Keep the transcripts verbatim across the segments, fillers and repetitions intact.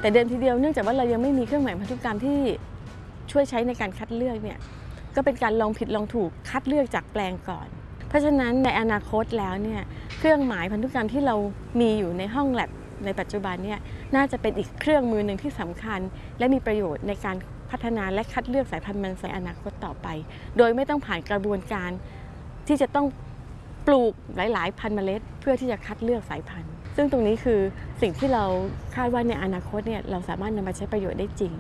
แต่เดิมทีเดียวเนื่องจากว่าเรายังไม่มีเครื่องหมายพันธุกรรมที่ช่วยใช้ในการคัดเลือกเนี่ยก็เป็นการลองผิดลองถูกคัดเลือกจากแปลงก่อนเพราะฉะนั้นในอนาคตแล้วเนี่ยเครื่องหมายพันธุกรรมที่เรามีอยู่ในห้องแลบในปัจจุบันเนี่ยน่าจะเป็นอีกเครื่องมือหนึ่งที่สำคัญและมีประโยชน์ในการพัฒนาและคัดเลือกสายพันธุ์มันในอนาคตต่อไปโดยไม่ต้องผ่านกระบวนการที่จะต้องปลูกหลายๆพันเมล็ดเพื่อที่จะคัดเลือกสายพันธุ์ซึ่งตรงนี้คือสิ่งที่เราคาดว่าในอนาคตเนี่ยเราสามารถนำมาใช้ประโยชน์ได้จริง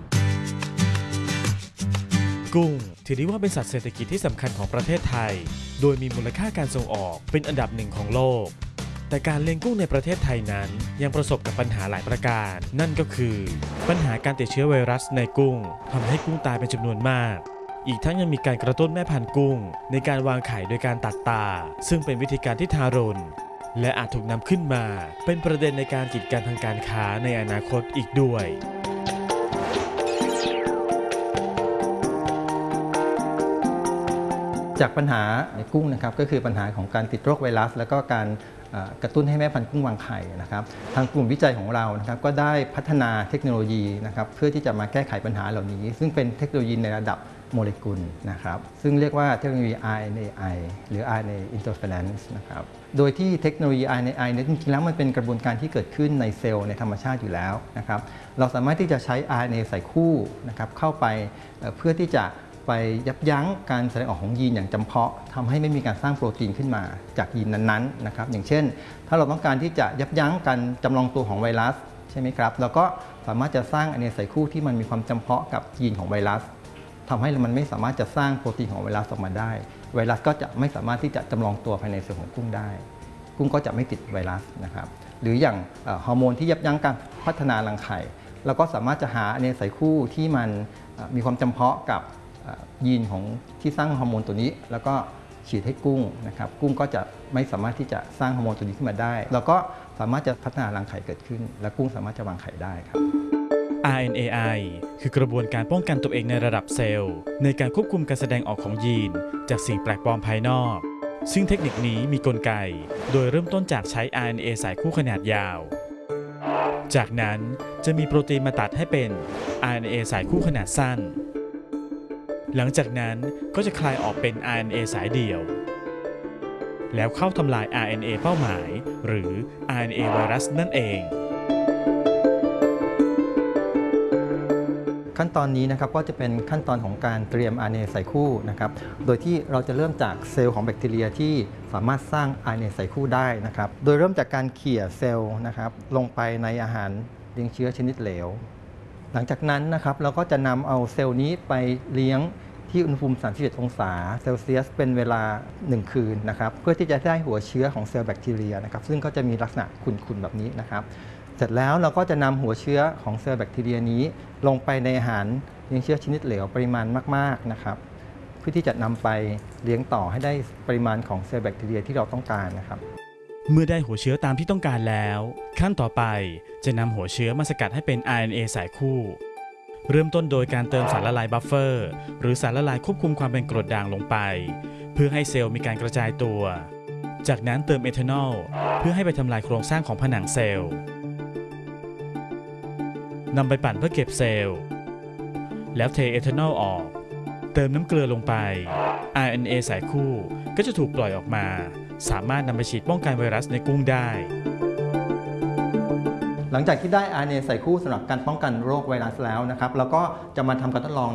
กุ้งถือได้ว่าเป็นสัตว์เศรษฐกิจที่สำคัญของประเทศไทยโดยมีมูลค่าการส่งออกเป็นอันดับหนึ่งของโลกแต่การเลี้ยงกุ้งในประเทศไทยนั้นยังประสบกับปัญหาหลายประการนั่นก็คือปัญหาการติดเชื้อไวรัสในกุ้งทำให้กุ้งตายเป็นจำนวนมากอีกทั้งยังมีการกระตุ้นแม่พันธุ์กุ้งในการวางไข่โดยการตัดตาซึ่งเป็นวิธีการที่ทารุณและอาจถูกนำขึ้นมาเป็นประเด็นในการกีดกันทางการค้าในอนาคตอีกด้วยจากปัญหาในกุ้งนะครับก็คือปัญหาของการติดโรคไวรัสแล้วก็การกระตุ้นให้แม่พันธุ์กุ้งวางไข่นะครับทางกลุ่มวิจัยของเรานะครับก็ได้พัฒนาเทคโนโลยีนะครับเพื่อที่จะมาแก้ไขปัญหาเหล่านี้ซึ่งเป็นเทคโนโลยีในระดับโมเลกุลนะครับซึ่งเรียกว่าเทคโนโลยี อาร์ เอ็น เอ ไอ หรือ อาร์ เอ็น เอ interference นะครับโดยที่เทคโนโลยี อาร์ เอ็น เอ ไอ เนี่ยจริงๆแล้วมันเป็นกระบวนการที่เกิดขึ้นในเซลล์ในธรรมชาติอยู่แล้วนะครับเราสามารถที่จะใช้ อาร์ เอ็น เอ ใส่คู่นะครับเข้าไปเพื่อที่จะไปยับยั้งการแสดงออกของยีนอย่างจำเพาะทำให้ไม่มีการสร้างโปรตีนขึ้นมาจากยีนนั้นๆนะครับอย่างเช่นถ้าเราต้องการที่จะยับยั้งการจำลองตัวของไวรัสใช่ไหมครับเราก็สามารถจะสร้าง อาร์ เอ็น เอ ใส่คู่ที่มันมีความจำเพาะกับยีนของไวรัสทำให้มันไม่สามารถจะสร้างโปรตีนของไวรัสออกมาได้ไวรัสก็จะไม่สามารถที่จะจำลองตัวภายในเซลล์ของกุ้งได้กุ้งก็จะไม่ติดไวรัสนะครับหรืออย่างฮอร์โมนที่ยับยั้งการพัฒนารังไข่เราก็สามารถจะหา อาร์ เอ็น เอ ใส่คู่ที่มันมีความจำเพาะกับยีนของที่สร้างฮอร์โมนตัวนี้แล้วก็ฉีดให้กุ้งนะครับกุ้งก็จะไม่สามารถที่จะสร้างฮอร์โมนตัวนี้ขึ้นมาได้แล้วก็สามารถจะพัฒนารังไข่เกิดขึ้นและกุ้งสามารถจะวางไข่ได้ครับอาร์ เอ็น เอ ไอ คือกระบวนการป้องกันตัวเองในระดับเซลล์ในการควบคุมการแสดงออกของยีนจากสิ่งแปลกปลอมภายนอกซึ่งเทคนิคนี้มีกลไกโดยเริ่มต้นจากใช้ อาร์ เอ็น เอ สายคู่ขนาดยาวจากนั้นจะมีโปรตีนมาตัดให้เป็น อาร์ เอ็น เอ สายคู่ขนาดสั้นหลังจากนั้นก็จะคลายออกเป็น อาร์ เอ็น เอ สายเดี่ยวแล้วเข้าทำลาย อาร์ เอ็น เอ เป้าหมายหรือ อาร์ เอ็น เอ ไวรัสนั่นเองขั้นตอนนี้นะครับก็จะเป็นขั้นตอนของการเตรียม อาร์ เอ็น เอ ใส่คู่นะครับโดยที่เราจะเริ่มจากเซลล์ของแบคทีเรียที่สามารถสร้าง อาร์ เอ็น เอ ใส่คู่ได้นะครับโดยเริ่มจากการเขี่ยเซลล์นะครับลงไปในอาหารเลี้ยงเชื้อชนิดเหลวหลังจากนั้นนะครับเราก็จะนำเอาเซลล์นี้ไปเลี้ยงที่อุณหภูมิสามสิบเอ็ดองศาเซลเซียสเป็นเวลาหนึ่งคืนนะครับเพื่อที่จะได้หัวเชื้อของเซลล์แบคทีเรียนะครับซึ่งก็จะมีลักษณะขุ่นๆแบบนี้นะครับเสร็จแล้วเราก็จะนำหัวเชื้อของเซลล์แบคทีเรียนี้ลงไปในอาหารเลี้ยงเชื้อชนิดเหลวปริมาณมากๆนะครับเพื่อที่จะนำไปเลี้ยงต่อให้ได้ปริมาณของเซลล์แบคทีเรียที่เราต้องการนะครับเมื่อได้หัวเชื้อตามที่ต้องการแล้วขั้นต่อไปจะนำหัวเชื้อมาสกัดให้เป็น อาร์ เอ็น เอ สายคู่เริ่มต้นโดยการเติมสารละลายบัฟเฟอร์หรือสารละลายควบคุมความเป็นกรดด่างลงไปเพื่อให้เซลล์มีการกระจายตัวจากนั้นเติมเอทานอลเพื่อให้ไปทำลายโครงสร้างของผนังเซลล์นำไปปั่นเพื่อเก็บเซลล์แล้วเทเอทานอลออกเติมน้ำเกลือลงไป อาร์ เอ็น เอ สายคู่ก็จะถูกปล่อยออกมาสามารถนำไปฉีดป้องกันไวรัสในกุ้งได้หลังจากที่ได้ อาร์ เอ็น เอ ใส่คู่สำหรับการป้องกันโรคไวรัสแล้วนะครับเราก็จะมาทำการทดลอง